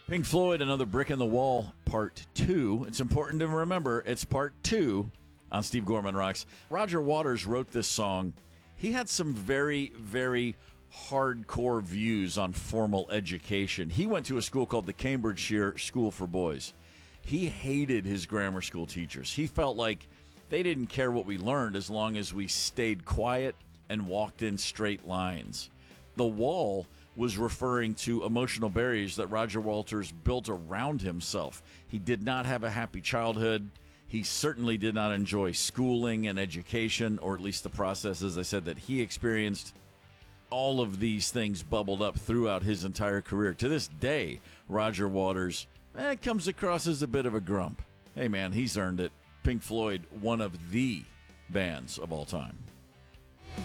Pink Floyd, Another Brick in the Wall, Part 2. It's important to remember it's Part 2 on Steve Gorman Rocks. Roger Waters wrote this song. He had some very, very hardcore views on formal education. He went to a school called the Cambridgeshire School for Boys. He hated his grammar school teachers. He felt like they didn't care what we learned as long as we stayed quiet and walked in straight lines. The wall was referring to emotional barriers that Roger Waters built around himself. He did not have a happy childhood. He certainly did not enjoy schooling and education, or at least the process, as I said, that he experienced. All of these things bubbled up throughout his entire career. To this day, Roger Waters comes across as a bit of a grump. Hey, man, he's earned it. Pink Floyd, one of the bands of all time.